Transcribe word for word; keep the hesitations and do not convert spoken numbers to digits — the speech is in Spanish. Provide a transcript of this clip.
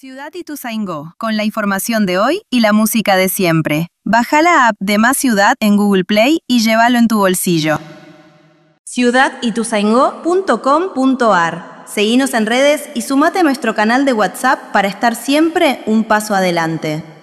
Ciudad Ituzaingó, con la información de hoy y la música de siempre. Baja la app de Más Ciudad en Google Play y llévalo en tu bolsillo. ciudad ituzaingó punto com punto ar. Seguinos en redes y sumate a nuestro canal de WhatsApp para estar siempre un paso adelante.